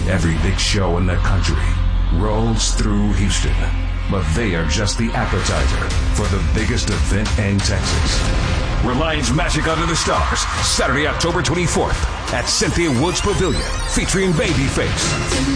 Every big show in the country rolls through Houston, but they are just the appetizer for the biggest event in Texas. Reliance Magic Under the Stars, Saturday, October 24th at Cynthia Woods Pavilion, featuring Babyface.